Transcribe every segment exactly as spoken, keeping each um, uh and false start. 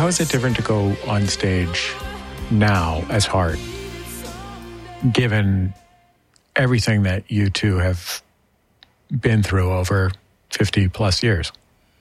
How is it different to go on stage now as Heart, given everything that you two have been through over fifty plus years?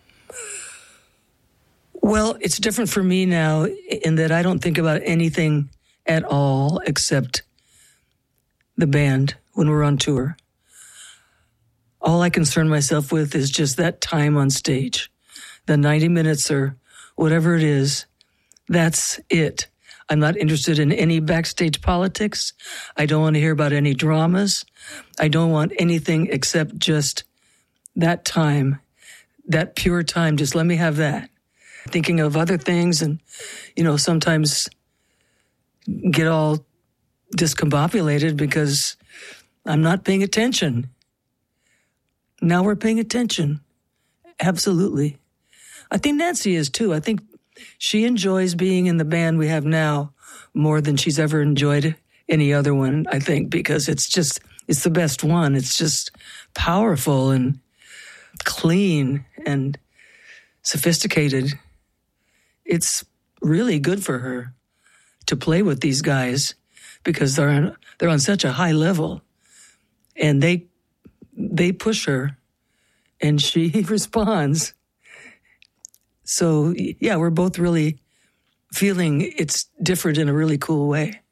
Well, it's different for me now in that I don't think about anything at all except the band when we're on tour. All I concern myself with is just that time on stage. The ninety minutes or whatever it is, that's it. I'm not interested in any backstage politics. I don't want to hear about any dramas. I don't want anything except just that time, that pure time. Just let me have that. Thinking of other things and, you know, sometimes get all discombobulated because I'm not paying attention. Now we're paying attention. Absolutely. I think Nancy is too. I think she enjoys being in the band we have now more than she's ever enjoyed any other one, I think, because it's just, it's the best one. It's just powerful and clean and sophisticated. It's really good for her to play with these guys because they're on, they're on such a high level and they they push her and she responds. So, yeah, we're both really feeling it's different in a really cool way.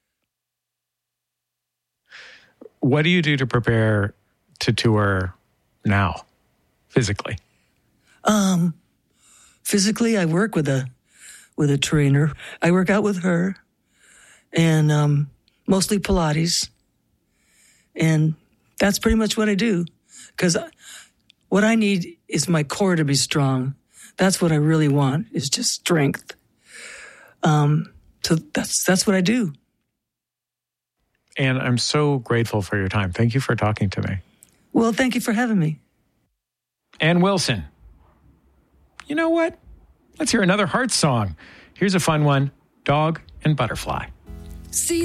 What do you do to prepare to tour now, physically? Um, physically, I work with a with a trainer. I work out with her, and um, mostly Pilates. And that's pretty much what I do, because what I need is my core to be strong. That's what I really want, is just strength. Um, so that's that's what I do. And I'm so grateful for your time. Thank you for talking to me. Well, thank you for having me. Ann Wilson. You know what? Let's hear another Heart song. Here's a fun one, Dog and Butterfly. See